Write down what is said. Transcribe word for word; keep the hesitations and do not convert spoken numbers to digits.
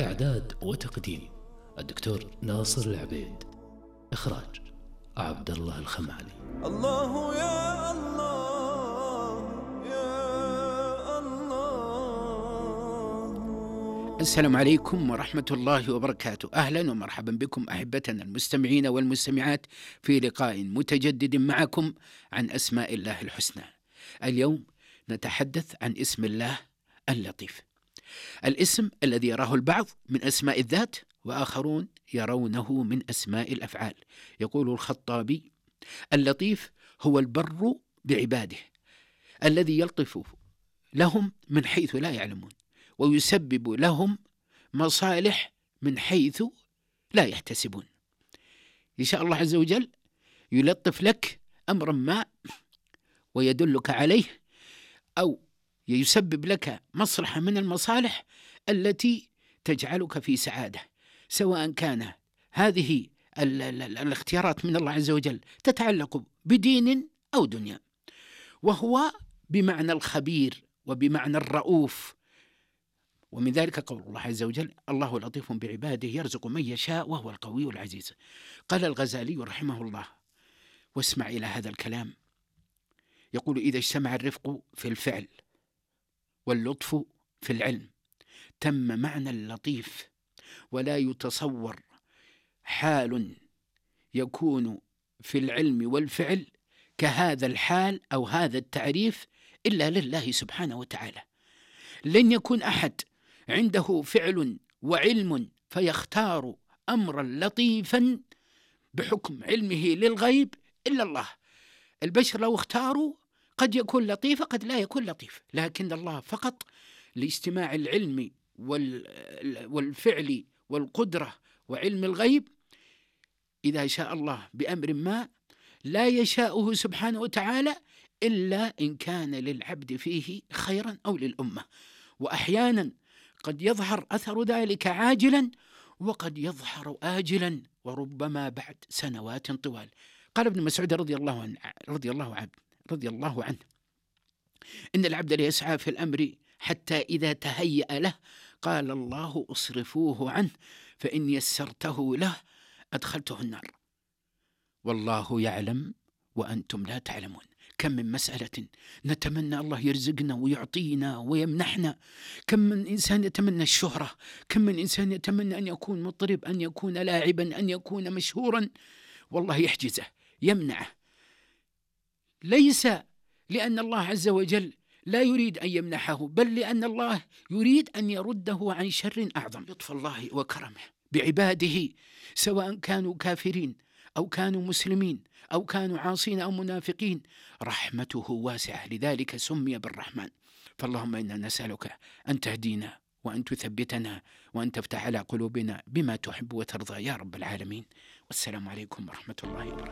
إعداد وتقديم الدكتور ناصر العبيد. إخراج عبد الله الخمالي. الله يا الله يا الله. السلام عليكم ورحمة الله وبركاته. أهلا ومرحبا بكم أحبتنا المستمعين والمستمعات في لقاء متجدد معكم عن أسماء الله الحسنى. اليوم نتحدث عن اسم الله اللطيف، الاسم الذي يراه البعض من أسماء الذات وآخرون يرونه من أسماء الأفعال. يقول الخطابي: اللطيف هو البر بعباده الذي يلطف لهم من حيث لا يعلمون ويسبب لهم مصالح من حيث لا يحتسبون. إن شاء الله عز وجل يلطف لك أمرا ما ويدلك عليه، أو يسبب لك مصلحة من المصالح التي تجعلك في سعادة، سواء كان هذه ال ال ال الاختيارات من الله عز وجل تتعلق بدين أو دنيا. وهو بمعنى الخبير وبمعنى الرؤوف، ومن ذلك قول الله عز وجل: الله لطيف بعباده يرزق من يشاء وهو القوي العزيز. قال الغزالي رحمه الله، واسمع إلى هذا الكلام، يقول: إذا اجتمع الرفق في الفعل واللطف في العلم تم معنى اللطيف، ولا يتصور حال يكون في العلم والفعل كهذا الحال أو هذا التعريف إلا لله سبحانه وتعالى. لن يكون أحد عنده فعل وعلم فيختار أمرا لطيفا بحكم علمه للغيب إلا الله. البشر لو اختاروا قد يكون لطيف قد لا يكون لطيف، لكن الله فقط لاجتماع العلم والفعل والقدرة وعلم الغيب، إذا شاء الله بأمر ما لا يشاءه سبحانه وتعالى إلا إن كان للعبد فيه خيرا أو للأمة. وأحيانا قد يظهر أثر ذلك عاجلا وقد يظهر آجلا، وربما بعد سنوات طوال. قال ابن مسعود رضي الله عنه رضي الله عنه رضي الله عنه إن العبد ليسعى في الأمر حتى إذا تهيأ له قال الله: اصرفوه عنه فإن يسرته له أدخلته النار والله يعلم وأنتم لا تعلمون. كم من مسألة نتمنى الله يرزقنا ويعطينا ويمنحنا، كم من إنسان يتمنى الشهرة، كم من إنسان يتمنى أن يكون مطرب، أن يكون لاعبا، أن يكون مشهورا، والله يحجزه يمنعه، ليس لأن الله عز وجل لا يريد أن يمنحه، بل لأن الله يريد أن يرده عن شر أعظم. لطف الله وكرمه بعباده سواء كانوا كافرين أو كانوا مسلمين أو كانوا عاصين أو منافقين، رحمته واسعة، لذلك سمي بالرحمن. فاللهم إنا نسألك أن تهدينا وأن تثبتنا وأن تفتح على قلوبنا بما تحب وترضى يا رب العالمين. والسلام عليكم ورحمة الله وبركاته.